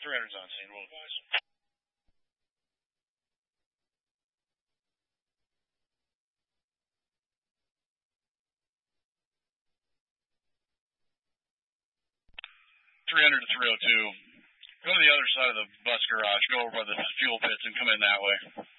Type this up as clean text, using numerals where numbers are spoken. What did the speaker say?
300's on scene. We'll advise. 300 to 302. Go to the other side of the bus garage. Go over by the fuel pits and come in that way.